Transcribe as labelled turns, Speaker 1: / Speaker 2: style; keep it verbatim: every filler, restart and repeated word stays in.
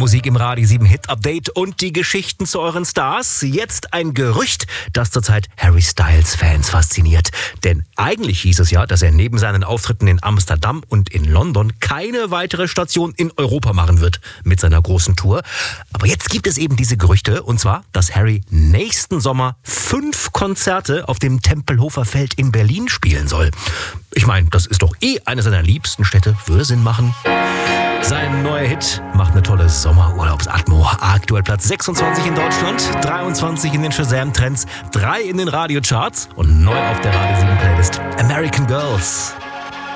Speaker 1: Musik im Radio sieben Hit Update und die Geschichten zu euren Stars. Jetzt ein Gerücht, das zurzeit Harry Styles Fans fasziniert. Denn eigentlich hieß es ja, dass er neben seinen Auftritten in Amsterdam und in London keine weitere Station in Europa machen wird mit seiner großen Tour. Aber jetzt gibt es eben diese Gerüchte, und zwar, dass Harry nächsten Sommer fünf Konzerte auf dem Tempelhofer Feld in Berlin spielen soll. Ich meine, das ist doch eh eine seiner liebsten Städte, würde Sinn machen. Sein neuer Hit macht eine tolle Sommerurlaubsatmo. Aktuell Platz sechsundzwanzig in Deutschland, dreiundzwanzig in den Shazam-Trends, drei in den Radiocharts und neu auf der Radio sieben Playlist. American Girls.